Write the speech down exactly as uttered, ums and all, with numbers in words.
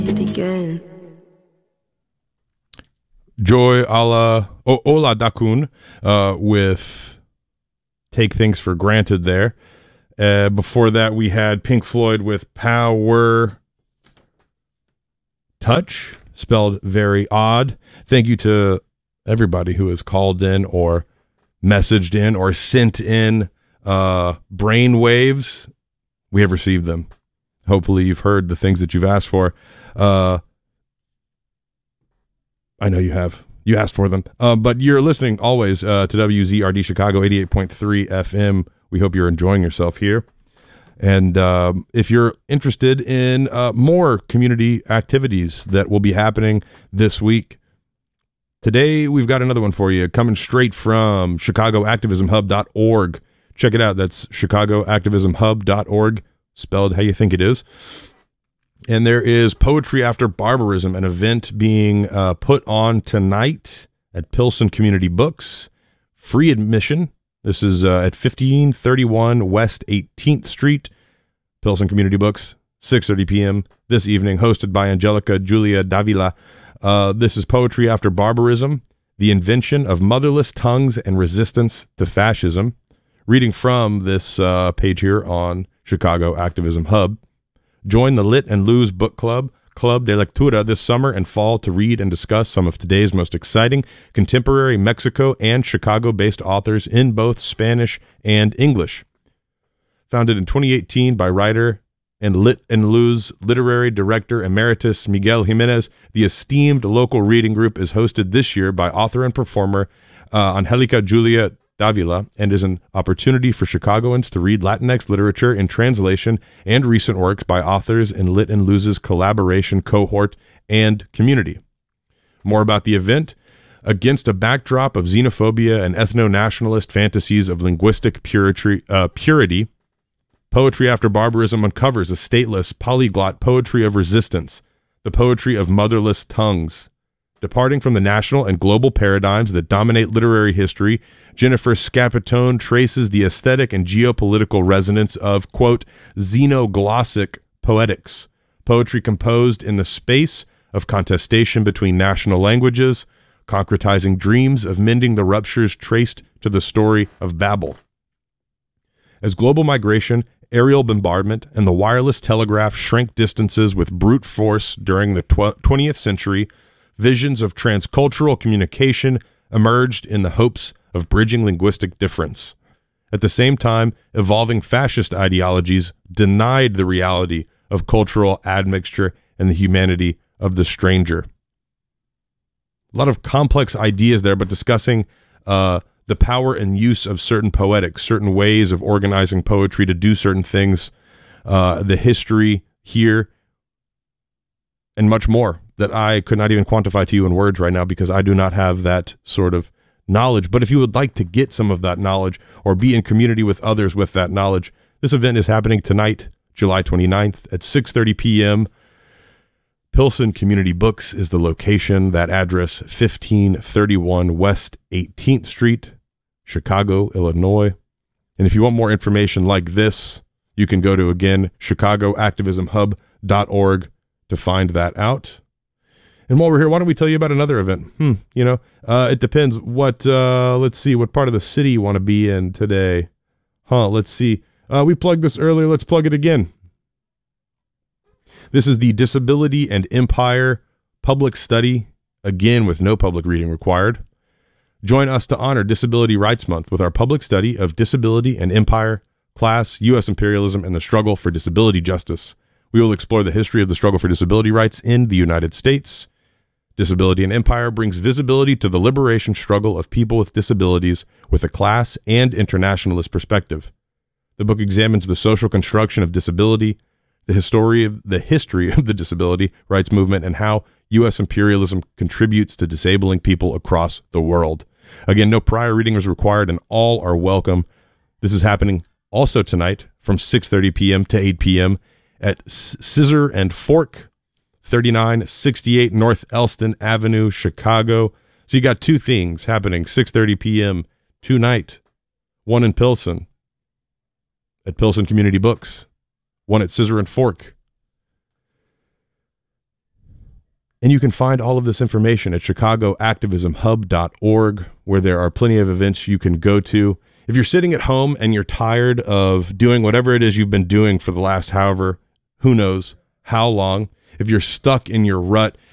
it again. Joy Ala o, Ola Dakun uh, with Take Things for Granted there. Uh, before that, we had Pink Floyd with Power Touch, spelled very odd. Thank you to everybody who has called in or messaged in or sent in uh, brain waves. We have received them. Hopefully you've heard the things that you've asked for. Uh, I know you have. You asked for them. Uh, but you're listening always uh, to W Z R D Chicago eighty-eight point three F M. We hope you're enjoying yourself here. And um, if you're interested in uh, more community activities that will be happening this week, today we've got another one for you coming straight from chicago activism hub dot org. Check it out. That's chicago activism hub dot org, spelled how you think it is. And there is Poetry After Barbarism, an event being uh, put on tonight at Pilsen Community Books. Free admission. This is uh, at fifteen thirty-one West eighteenth Street, Pilsen Community Books, six thirty p.m. this evening, hosted by Angelica Julia Davila. Uh, this is Poetry After Barbarism, the invention of motherless tongues and resistance to fascism. Reading from this uh, page here on Chicago Activism Hub. Join the Lit and Lose Book Club, Club de Lectura, this summer and fall to read and discuss some of today's most exciting contemporary Mexico and Chicago-based authors in both Spanish and English. Founded in twenty eighteen by writer and Lit and Lose literary director emeritus Miguel Jimenez, the esteemed local reading group is hosted this year by author and performer uh, Angelica Julia Davila, and is an opportunity for Chicagoans to read Latinx literature in translation and recent works by authors in Lit and Lose's collaboration cohort and community. More about the event. Against a backdrop of xenophobia and ethno-nationalist fantasies of linguistic purity, uh, purity, Poetry After Barbarism uncovers a stateless, polyglot poetry of resistance, the poetry of motherless tongues. Departing from the national and global paradigms that dominate literary history, Jennifer Scapitone traces the aesthetic and geopolitical resonance of, quote, xenoglossic poetics, poetry composed in the space of contestation between national languages, concretizing dreams of mending the ruptures traced to the story of Babel. As global migration, aerial bombardment, and the wireless telegraph shrank distances with brute force during the twentieth century, visions of transcultural communication emerged in the hopes of bridging linguistic difference. At the same time, evolving fascist ideologies denied the reality of cultural admixture and the humanity of the stranger. A lot of complex ideas there, but discussing uh, the power and use of certain poetics, certain ways of organizing poetry to do certain things, uh, the history here, and much more that I could not even quantify to you in words right now because I do not have that sort of knowledge. But if you would like to get some of that knowledge or be in community with others with that knowledge, this event is happening tonight, July twenty-ninth at six thirty p.m. Pilsen Community Books is the location. That address, fifteen thirty-one West eighteenth Street, Chicago, Illinois. And if you want more information like this, you can go to, again, chicago activism hub dot org to find that out. And while we're here, why don't we tell you about another event? Hmm, you know, uh, it depends what, uh, let's see, what part of the city you want to be in today. Huh, let's see. Uh, we plugged this earlier. Let's plug it again. This is the Disability and Empire Public Study, again with no public reading required. Join us to honor Disability Rights Month with our public study of disability and empire, class, U S imperialism, and the struggle for disability justice. We will explore the history of the struggle for disability rights in the United States. Disability and Empire brings visibility to the liberation struggle of people with disabilities with a class and internationalist perspective. The book examines the social construction of disability, the history of the history of the disability rights movement, and how U S imperialism contributes to disabling people across the world. Again, no prior reading is required and all are welcome. This is happening also tonight from six thirty p.m. to eight p.m. at Scissor and Fork, thirty-nine sixty-eight North Elston Avenue, Chicago. So you got two things happening, six thirty p.m. tonight, one in Pilsen at Pilsen Community Books, one at Scissor and Fork. And you can find all of this information at chicago activism hub dot org, where there are plenty of events you can go to. If you're sitting at home and you're tired of doing whatever it is you've been doing for the last however, who knows how long, if you're stuck in your rut